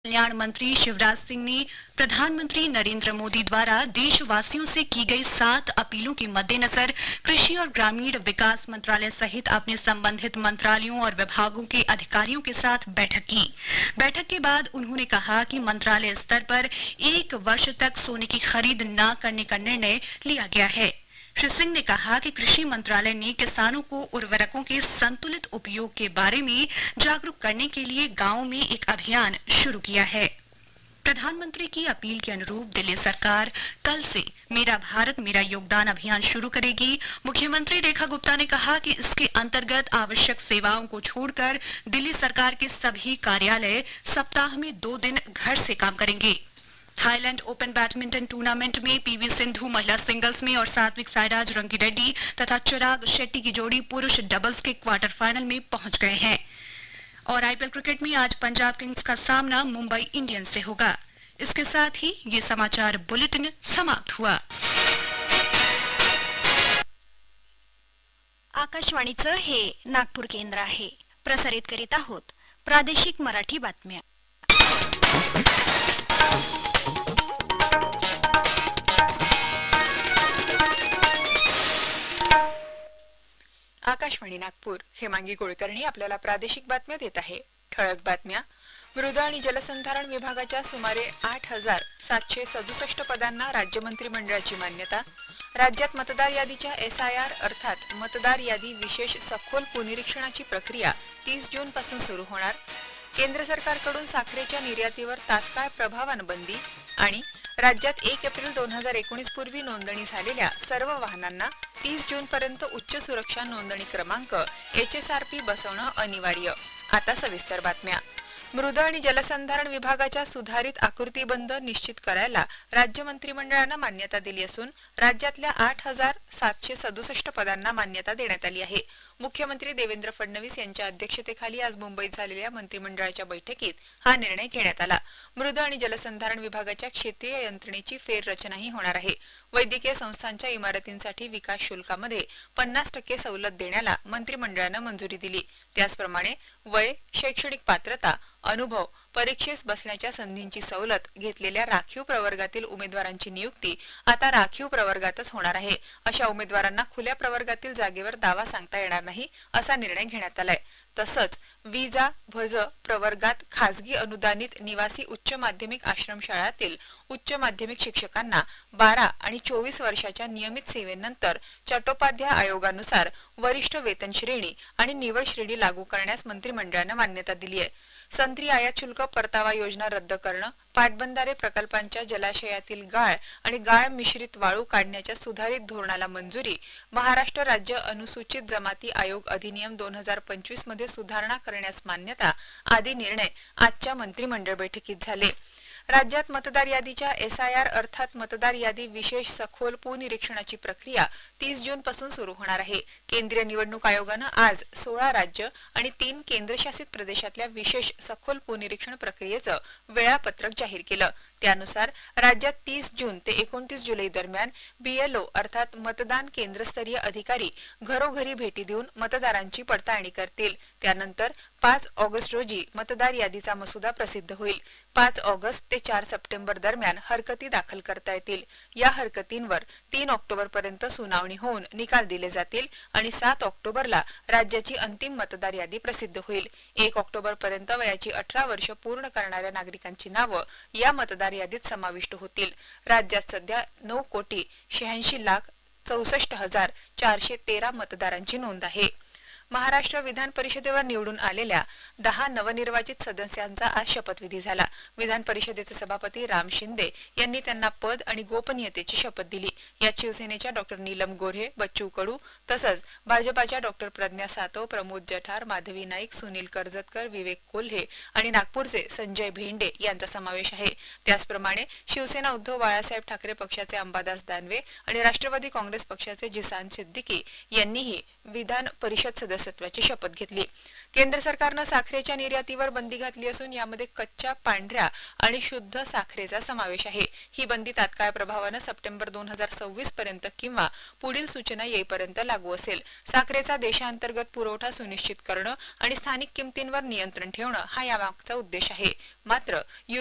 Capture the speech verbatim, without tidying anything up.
कल्याण मंत्री शिवराज सिंह ने प्रधानमंत्री नरेंद्र मोदी द्वारा देशवासियों से की गई सात अपीलों के मद्देनजर कृषि और ग्रामीण विकास मंत्रालय सहित अपने संबंधित मंत्रालयों और विभागों के अधिकारियों के साथ बैठक की। बैठक के बाद उन्होंने कहा कि मंत्रालय स्तर पर एक वर्ष तक सोने की खरीद न करने का निर्णय लिया गया है। श्री सिंह ने कहा कि कृषि मंत्रालय ने किसानों को उर्वरकों के संतुलित उपयोग के बारे में जागरूक करने के लिए गांवों में एक अभियान शुरू किया है। प्रधानमंत्री की अपील के अनुरूप दिल्ली सरकार कल से मेरा भारत मेरा योगदान अभियान शुरू करेगी। मुख्यमंत्री रेखा गुप्ता ने कहा कि इसके अंतर्गत आवश्यक सेवाओं को छोड़कर दिल्ली सरकार के सभी कार्यालय सप्ताह में दो दिन घर से काम करेंगे। थाईलैंड ओपन बैडमिंटन टूर्नामेंट में पीवी सिंधु महिला सिंगल्स में और सात्विक साईराज रंकीरेड्डी तथा चिराग शेट्टी की जोड़ी पुरुष डबल्स के क्वार्टर फाइनल में पहुंच गए हैं। और आईपीएल क्रिकेट में आज पंजाब किंग्स का सामना मुंबई इंडियंस से होगा। इसके साथ ही ये समाचार बुलेटिन समाप्त हुआ। आकाशवाणीचं हे नागपूर केंद्र आहे। प्रसारित करीत आहोत प्रादेशिक मराठी बातम्या। आकाशवाणी नागपूर हेमांगी कुलकर्णी आपल्याला प्रादेशिक बातम्या देत आहे। ठळक बातम्या। मृद आणि जलसंधारण विभागाच्या सुमारे आठ हजार सातशे सदुसष्ट पदांना राज्य मंत्रिमंडळाची मान्यता। राज्यात मतदार यादीच्या एसआयआर अर्थात मतदार यादी विशेष सखोल पुनरीक्षणाची प्रक्रिया तीस जून पासून सुरू होणार। केंद्र सरकारकडून साखरेच्या निर्यातीवर तात्काळ प्रभावानं बंदी आणि राज्यात एक एप्रिल दोन हजार एकोणीस पूर्वी नोंदणी झालेल्या सर्व वाहनांना तीस जून पर्यंत उच्च सुरक्षा नोंदणी क्रमांक एचएसआरपी बसवणं अनिवार्य। आता सविस्तर बातम्या। मृद आणि जलसंधारण विभागाच्या सुधारित आकृतीबंध निश्चित करायला राज्य मंत्रिमंडळानं मान्यता दिली असून राज्यातल्या आठ हजार सातशे सदुसष्ट पदांना मान्यता देण्यात आली आहे। मुख्यमंत्री देवेंद्र फडणवीस यांच्या अध्यक्षतेखाली आज मुंबईत झालेल्या मंत्रिमंडळाच्या बैठकीत हा निर्णय घेण्यात आला। मृद आणि जलसंधारण विभागाच्या क्षेत्रीय यंत्रणेची फेररचनाही होणार आहे। वैद्यकीय संस्थांच्या इमारतींसाठी विकास शुल्कामध्ये पन्नास टक्के सवलत देण्याला मंत्रिमंडळानं मंजुरी दिली। त्याचप्रमाणे वय, शैक्षणिक पात्रता, अनुभव, परीक्षेस बसण्याच्या संधींची सवलत घेतलेल्या राखीव प्रवर्गातील उमेदवारांची नियुक्ती आता राखीव प्रवर्गातच होणार आहे। अशा उमेदवारांना खुल्या प्रवर्गातील जागेवर दावा सांगता येणार नाही असा निर्णय घेण्यात आलाय। तसंच विजा भज प्रवर्गात खासगी अनुदानित निवासी उच्च माध्यमिक आश्रमशाळातील उच्च माध्यमिक शिक्षकांना बारा आणि चोवीस वर्षाच्या नियमित सेवेनंतर चट्टोपाध्याय आयोगानुसार वरिष्ठ वेतन श्रेणी आणि निवड श्रेणी लागू करण्यास मंत्रिमंडळानं मान्यता दिली आहे। संत्री आयात शुल्क परतावा योजना रद्द करणं, पाटबंधारे प्रकल्पांच्या जलाशयातील गाळ आणि गाळ मिश्रित वाळू काढण्याच्या सुधारित धोरणाला मंजुरी, महाराष्ट्र राज्य अनुसूचित जमाती आयोग अधिनियम दोन हजार पंचवीस मध्ये सुधारणा करण्यास मान्यता आदी निर्णय आजच्या मंत्रिमंडळ बैठकीत झाले। राज्यात मतदार यादीच्या एसआयआर अर्थात मतदार यादी विशेष सखोल पुनरीक्षणाची प्रक्रिया तीस जून पासून सुरू होणार आहे। केंद्रीय निवडणूक आयोगानं आज सोळा राज्य आणि तीन केंद्रशासित प्रदेशातल्या विशेष सखोल पुनरीक्षण प्रक्रियेचं वेळापत्रक जाहीर केलं। त्यानुसार राज्यात तीस जून ते एकोणतीस जुलै दरम्यान बीएलओ अर्थात मतदान केंद्रस्तरीय अधिकारी घरोघरी भेटी देऊन मतदारांची पडताळणी करतील। त्यानंतर पाच ऑगस्ट रोजी मतदार यादीचा मसुदा प्रसिद्ध होईल। पाच ऑगस्ट ते चार सप्टेंबर दरम्यान हरकती दाखल करता येतील। या हरकतींवर तीन ऑक्टोबर पर्यंत सुनावणी होऊन निकाल दिले जातील आणि सात ऑक्टोबरला राज्याची अंतिम मतदार यादी प्रसिद्ध होईल। एक ऑक्टोबर पर्यंत वयाची अठरा वर्ष पूर्ण करणाऱ्या नागरिकांची नावं या मतदार यादीत समाविष्ट होतील। राज्यात सध्या नऊ कोटी शहाऐंशी लाख चौसष्ट हजार चारशे तेरा मतदारांची नोंद आहे। महाराष्ट्र विधान परिषदेवर निवडून आलेल्या दहा नवनिर्वाचित सदस्यांचा आज शपथविधी झाला। विधान परिषदेचे सभापती राम शिंदे यांनी त्यांना पद आणि गोपनीयतेची शपथ दिली। यात शिवसेनेच्या डॉक्टर नीलम गोऱ्हे, बच्चू कडू तसंच भाजपाच्या डॉक्टर प्रज्ञा सातव, प्रमोद जठार, माधवी नाईक, सुनील कर्जतकर, विवेक कोल्हे आणि नागपूरचे संजय भेंडे यांचा समावेश आहे। त्याचप्रमाणे शिवसेना उद्धव बाळासाहेब ठाकरे पक्षाचे अंबादास दानवे आणि राष्ट्रवादी काँग्रेस पक्षाचे जिसान सिद्दीकी यांनीही विधान परिषद सदस्यत्वाची शपथ घेतली। केंद्र सरकारनं साखरेच्या निर्यातीवर बंदी घातली असून यामध्ये कच्च्या, पांढऱ्या आणि शुद्ध साखरेचा समावेश आहे. ही बंदी तात्काळ प्रभावानं सप्टेंबर दोन हजार सव्वीस पर्यंत किंवा पुढील सूचना येईपर्यंत लागू असेल. साखरेचा देशांतर्गत पुरवठा सुनिश्चित करणं आणि स्थानिक किमतींवर नियंत्रण ठेवणं हा यामागचा उद्देश आहे. मात्र